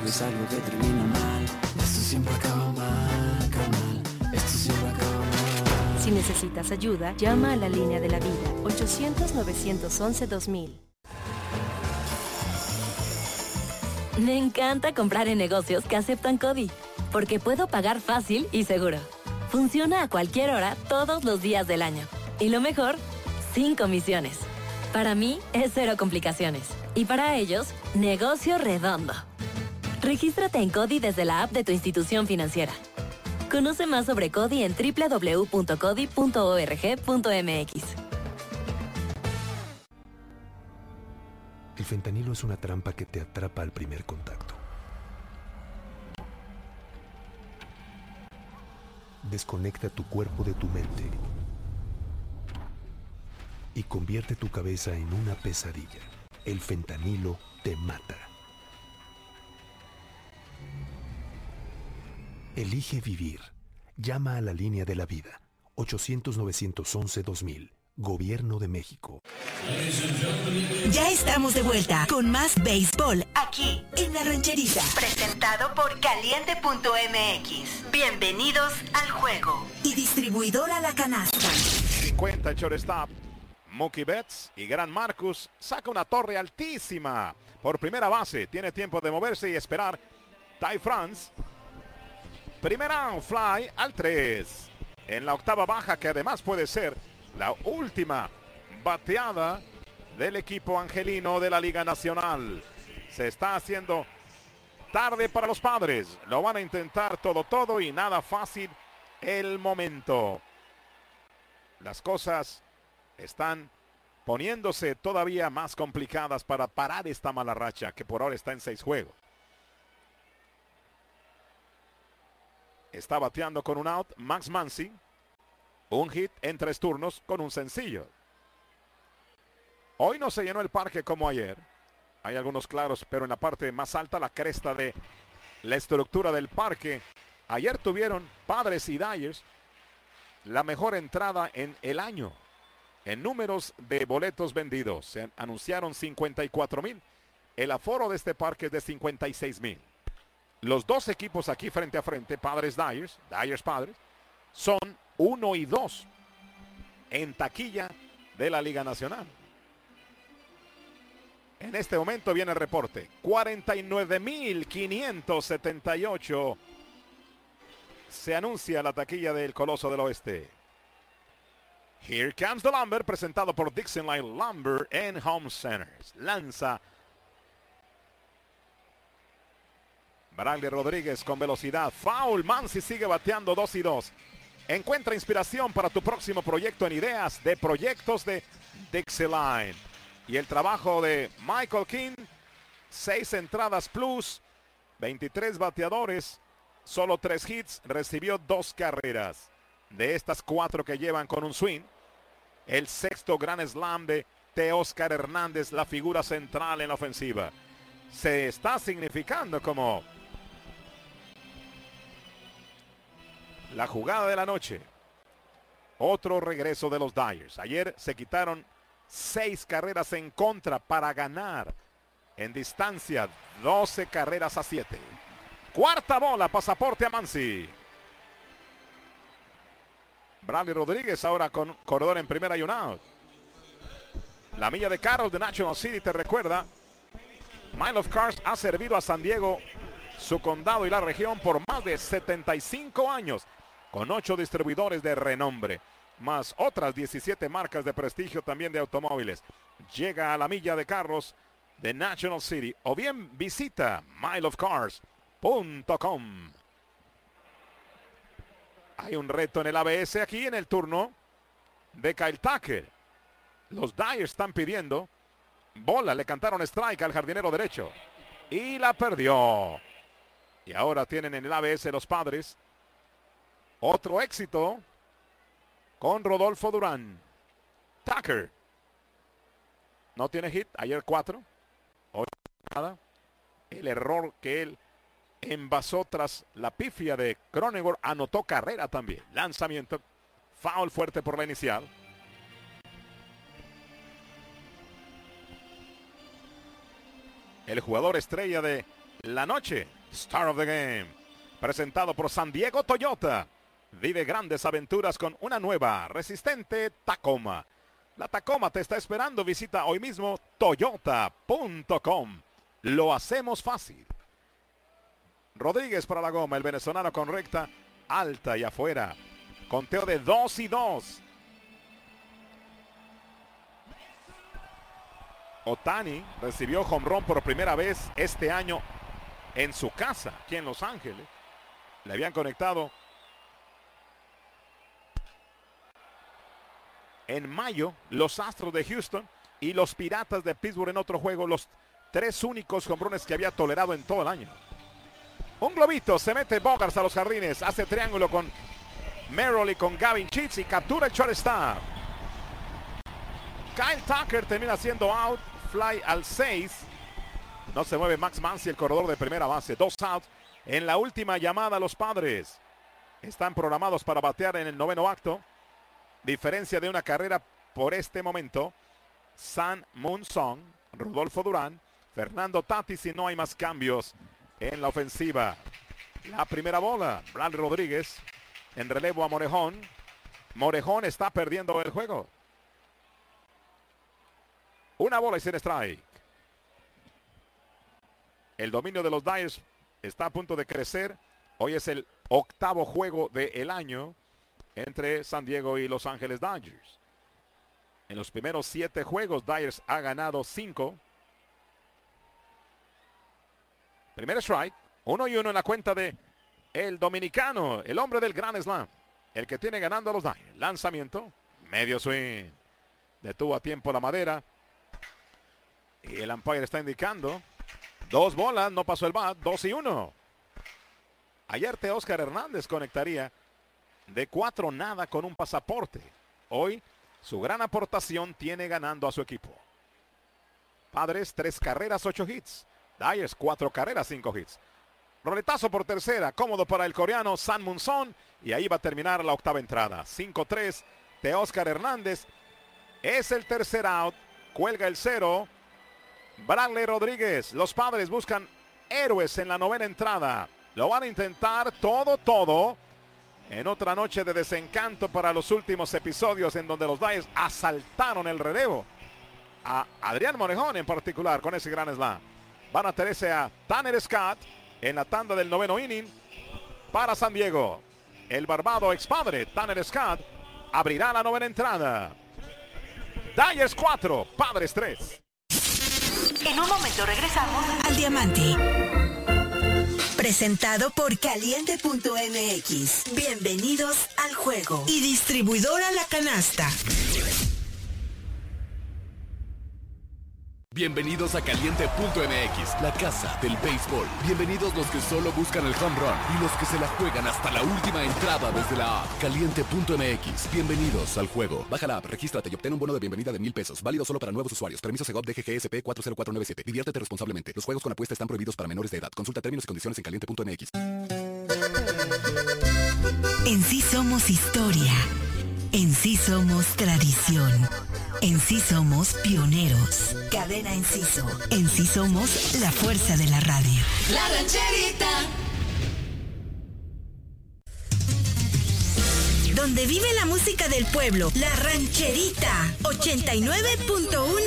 es algo que termina mal. Esto siempre acaba mal, carnal. Esto siempre acaba mal. Si necesitas ayuda, llama a la línea de la vida, 800-911-2000. Me encanta comprar en negocios que aceptan CODI, porque puedo pagar fácil y seguro. Funciona a cualquier hora, todos los días del año. Y lo mejor, sin comisiones. Para mí, es cero complicaciones. Y para ellos, negocio redondo. Regístrate en CODI desde la app de tu institución financiera. Conoce más sobre CODI en www.codi.org.mx. El fentanilo es una trampa que te atrapa al primer contacto. Desconecta tu cuerpo de tu mente y convierte tu cabeza en una pesadilla. El fentanilo te mata. Elige vivir. Llama a la línea de la vida. 800-911-2000. Gobierno de México. Ya estamos de vuelta con más béisbol aquí en La Rancherita. Presentado por Caliente.mx. Bienvenidos al juego. Y distribuidora La Canasta. 50 el shortstop. Mookie Betts y Gran Marcus saca una torre altísima por primera base. Tiene tiempo de moverse y esperar. Ty France. Primera fly al 3. En la octava baja, que además puede ser la última bateada del equipo angelino de la Liga Nacional. Se está haciendo tarde para los Padres. Lo van a intentar todo y nada fácil el momento. Las cosas están poniéndose todavía más complicadas para parar esta mala racha que por ahora está en 6 juegos. Está bateando con un out Max Muncy. Un hit en 3 turnos con un sencillo. Hoy no se llenó el parque como ayer. Hay algunos claros, pero en la parte más alta, la cresta de la estructura del parque. Ayer tuvieron Padres y Dyers la mejor entrada en el año. En números de boletos vendidos, se anunciaron 54,000. El aforo de este parque es de 56,000. Los dos equipos aquí frente a frente, Padres-Dyers, Dyers-Padres, son 1 y 2 en taquilla de la Liga Nacional. En este momento viene el reporte. 49,578 se anuncia la taquilla del Coloso del Oeste. Here Comes the Lumber, presentado por Dixon Line Lumber and Home Centers. Lanza Bradley Rodríguez con velocidad. Foul. Muncy sigue bateando 2 y 2. Encuentra inspiración para tu próximo proyecto en ideas de proyectos de Dixie Line. Y el trabajo de Michael King, 6 entradas plus, 23 bateadores, solo 3 hits, recibió 2 carreras. De estas 4 que llevan con un swing, el 6º gran slam de Teóscar Hernández, la figura central en la ofensiva. Se está significando como la jugada de la noche. Otro regreso de los Dyers. Ayer se quitaron 6 carreras en contra para ganar en distancia 12 carreras a 7. Cuarta bola, pasaporte a Muncy. Bradley Rodríguez ahora con corredor en primera y un out. La milla de carros de National City te recuerda. Mile of Cars ha servido a San Diego, su condado y la región por más de 75 años, con 8 distribuidores de renombre, más otras 17 marcas de prestigio también de automóviles. Llega a la milla de carros de National City o bien visita mileofcars.com. Hay un reto en el ABS aquí en el turno de Kyle Tucker. Los Dyers están pidiendo bola, le cantaron strike al jardinero derecho y la perdió. Y ahora tienen en el ABS los Padres otro éxito con Rodolfo Durán. Tucker no tiene hit, ayer 4, hoy nada. El error que él envasó tras la pifia de Cronenworth anotó carrera también. Lanzamiento, foul fuerte por la inicial. El jugador estrella de la noche Star of the Game, presentado por San Diego Toyota. Vive grandes aventuras con una nueva, resistente Tacoma. La Tacoma te está esperando. Visita hoy mismo toyota.com. Lo hacemos fácil. Rodríguez para la goma, el venezolano con recta alta y afuera. Conteo de 2-2. Ohtani recibió home run por primera vez este año en su casa, aquí en Los Ángeles. Le habían conectado en mayo los Astros de Houston y los Piratas de Pittsburgh en otro juego, los 3 únicos home runs que había tolerado en todo el año. Un globito, se mete Bogaerts a los jardines, hace triángulo con Merrill y con Gavin Sheets y captura el shortstop. Kyle Tucker termina siendo out, fly al 6. No se mueve Max Muncy, el corredor de primera base. 2 outs. En la última llamada, los Padres están programados para batear en el 9º acto. Diferencia de una carrera por este momento. San Moon Song, Rodolfo Durán, Fernando Tatis, y no hay más cambios en la ofensiva. La primera bola, Bradley Rodríguez en relevo a Morejón. Morejón está perdiendo el juego. Una bola y sin strike. El dominio de los Dyers está a punto de crecer. Hoy es el 8º juego del año entre San Diego y Los Ángeles Dodgers. En los primeros 7 juegos, Dyers ha ganado 5. Primer strike. 1-1 en la cuenta de el dominicano, el hombre del Grand Slam, el que tiene ganando a los Dyers. Lanzamiento, medio swing. Detuvo a tiempo la madera. Y el umpire está indicando 2 bolas, no pasó el bat, 2-1. Ayer Teóscar Hernández conectaría de 4-0 con un pasaporte. Hoy su gran aportación tiene ganando a su equipo. Padres 3 carreras, 8 hits. Dyers 4 carreras, 5 hits. Roletazo por tercera, cómodo para el coreano San Moon Song. Y ahí va a terminar la 8ª entrada. 5-3, Teóscar Hernández. Es el tercer out, cuelga el 0. Bradley Rodríguez. Los Padres buscan héroes en la 9ª entrada. Lo van a intentar todo. En otra noche de desencanto para los últimos episodios en donde los Dyers asaltaron el relevo. A Adrián Morejón en particular con ese gran slam. Van a tenerse a Tanner Scott en la tanda del 9º inning para San Diego. El barbado expadre Tanner Scott abrirá la 9ª entrada. Dyers 4, Padres 3. En un momento regresamos al Diamante. Presentado por Caliente.mx. Bienvenidos al juego. Y distribuidora La Canasta. Bienvenidos a Caliente.mx, la casa del béisbol. Bienvenidos los que solo buscan el home run y los que se la juegan hasta la última entrada desde la app. Caliente.mx, bienvenidos al juego. Baja la app, regístrate y obtén un bono de bienvenida de $1,000. Válido solo para nuevos usuarios. Permiso Segov DGGSP 40497. Diviértete responsablemente. Los juegos con apuesta están prohibidos para menores de edad. Consulta términos y condiciones en Caliente.mx. En sí somos historia. En sí somos tradición. En sí somos pioneros. Cadena Enciso. En sí somos la fuerza de la radio. La Rancherita. Donde vive la música del pueblo. La Rancherita. 89.1